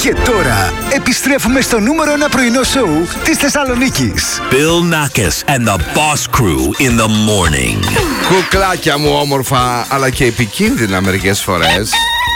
Και τώρα επιστρέφουμε στο νούμερο 1 πρωινό σοου της Θεσσαλονίκης. Bill Nackis and the Boss Crew in the morning. Κουκλάκια μου όμορφα αλλά και επικίνδυνα μερικές φορές.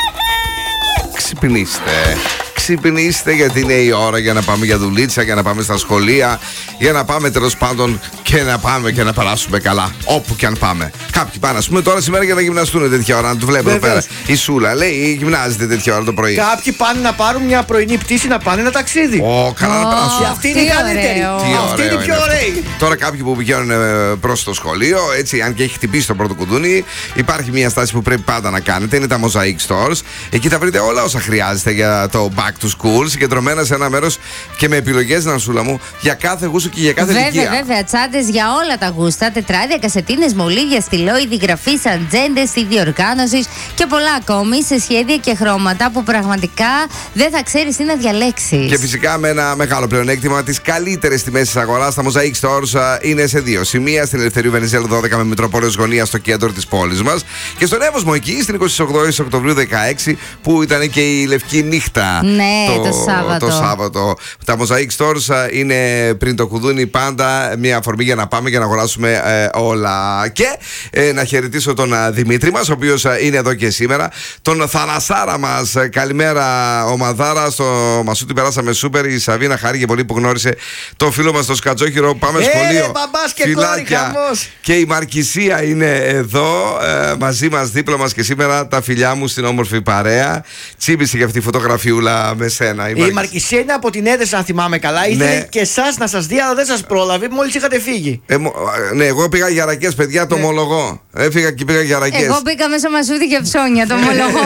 Ξυπνήστε γιατί είναι η ώρα για να πάμε για δουλίτσα, για να πάμε στα σχολεία, για να πάμε τέλος πάντων και να πάμε και να περάσουμε καλά όπου και αν πάμε. Κάποιοι πάνε, ας πούμε, τώρα σήμερα για να γυμναστούν τέτοια ώρα. Να το βλέπω εδώ πέρα. Η Σούλα λέει γυμνάζεται τέτοια ώρα το πρωί. Κάποιοι πάνε να πάρουν μια πρωινή πτήση να πάνε ένα ταξίδι. Καλά να περάσουν. Αυτή είναι η καλύτερη. Αυτή είναι η πιο ωραία. Τώρα κάποιοι που πηγαίνουν προς το σχολείο, έτσι, αν και έχει χτυπήσει το πρώτο κουδούνι, υπάρχει μια στάση που πρέπει πάντα να κάνετε. Είναι τα Mosaic Stores. Εκεί θα βρείτε όλα όσα χρειάζεται για το back to school, συγκεντρωμένα σε ένα μέρος και με επιλογές, Νανσούλα μου, για κάθε γούστο και για κάθε ηλικία. Βέβαια, τσάντες για όλα τα γούστα, τετράδια, κασετίνες, μολύβια, στυλόιδη, γραφής, ατζέντες, είδη οργάνωσης και πολλά ακόμη σε σχέδια και χρώματα που πραγματικά δεν θα ξέρεις τι να διαλέξεις. Και φυσικά με ένα μεγάλο πλεονέκτημα, τις καλύτερες τιμές της αγοράς. Τα Mosaic Stores είναι σε δύο σημεία, στην Ελευθερίου Βενιζέλου 12 με Μητροπόλεως Γωνία στο κέντρο της πόλης μας και στον Εύωσμο εκεί στην 28 Οκτωβρίου 16 που ήταν και η Λευκή Νύχτα. Ναι, το Σάββατο. Τα Mosaic Stores είναι πριν το κουδούνι πάντα μια αφορμή για να πάμε και να αγοράσουμε όλα. Και να χαιρετήσω τον Δημήτρη μας, ο οποίος είναι εδώ και σήμερα. Τον Θανασάρα μας. Καλημέρα, ομαδάρα. Στο Μασούτι περάσαμε σούπερ. Η Σαβίνα χάρηκε πολύ που γνώρισε το φίλο μας το Σκατζόχυρο. Πάμε σχολείο. Μπαμπάς και κόρη, χαμός. Και η Μαρκησία είναι εδώ μαζί μας, δίπλα μας και σήμερα. Τα φιλιά μου στην όμορφη παρέα. Τσίπησε και αυτή η φωτογραφιούλα με σένα. Η Μαρκησία είναι από την Έδεσα, αν θυμάμαι καλά. Ήθελε και εσάς να σας δει, αλλά δεν σας πρόλαβε μόλις είχατε φύγει. Ναι, εγώ πήγα για ρακές, παιδιά, το ομολογώ. Έφυγα και πήγα για ρακές. Εγώ πήγα μέσα Μασούδι και ψώνια, το ομολογώ.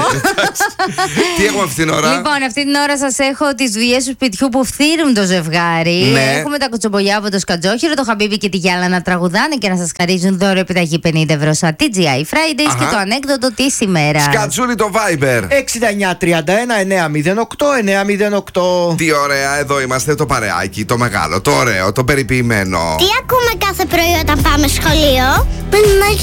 Τι έχουμε αυτή την ώρα? Λοιπόν, αυτή την ώρα σας έχω τις δουλειές του σπιτιού που φθύρουν το ζευγάρι. Ναι. Έχουμε τα κουτσομπολιά από το Σκατζόχυρο, το Χαμπίμπι και τη Γιάλα να τραγουδάνε και να σας χαρίζουν δώρο επιταγή 50€ στα TGI Fridays. Και το ανέκδοτο της ημέρας. Σκατσούλη το Viber 6931-908. Τι ωραία, εδώ είμαστε, το παρεάκι, το μεγάλο, το ωραίο, το περιποιημένο. Τι ακούμε κάθε πρωί όταν πάμε σχολείο?